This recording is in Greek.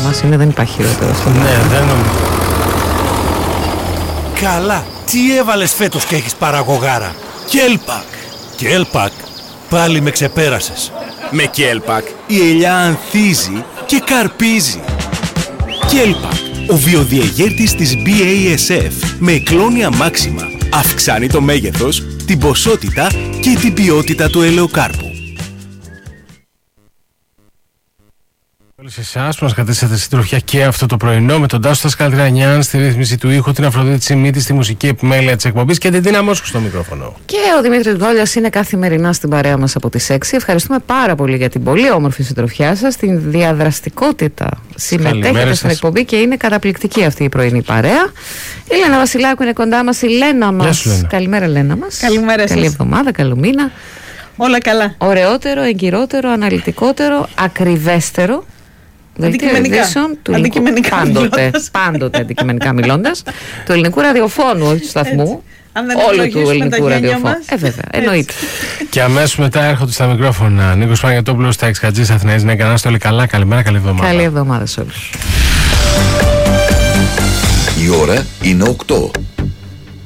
μας είναι, δεν υπάρχει χειρότερο αυτό. Ναι, δεν νομίζω. Καλά, τι έβαλες φέτος και έχεις παραγωγάρα? Κέλπακ. Κέλπακ, πάλι με ξεπέρασες. Με Κέλπακ η ελιά ανθίζει και καρπίζει. Κέλπακ, ο βιοδιεγέρτης της BASF με εκλόνια μάξιμα, αυξάνει το μέγεθος, την ποσότητα και την ποιότητα του ελαιοκάρπου. Όλους εσάς που μας κρατήσατε συντροφιά και αυτό το πρωινό, με τον Τάσο Τασκαλτρανιάν στη ρύθμιση του ήχου, την Αφροδίτη Τσιμίτη στη μουσική επιμέλεια της εκπομπής και την Τίνα Μόσχου στο μικρόφωνο. Και ο Δημήτρης Γκόλιας είναι καθημερινά στην παρέα μας από τις 6. Ευχαριστούμε πάρα πολύ για την πολύ όμορφη συντροφιά σας, την διαδραστικότητα. Συμμετέχετε στην εκπομπή και είναι καταπληκτική αυτή η πρωινή παρέα. Η Λένα Βασιλάκου είναι κοντά μας. Η Λένα μας. Καλημέρα, Λένα μας. Καλημέρα σας. Καλή εβδομάδα, καλό μήνα. Όλα καλά. Ωραιότερο, εγκυρότερο, αναλυτικότερο, ακριβέστερο. Αντικειμενικά. Πάντοτε αντικειμενικά μιλώντας. Του ελληνικού ραδιοφώνου, όχι του σταθμού. Όλου του ελληνικού ραδιοφώνου. Βέβαια, εννοείται. Και αμέσως μετά έρχονται στα μικρόφωνα Νίκος Παναγιωτόπουλος, Τάκης Χατζής, Αθηναής. Ναι, να είστε όλοι καλά. Καλημέρα, καλή εβδομάδα. Καλή εβδομάδα σε όλους. Η ώρα είναι 8.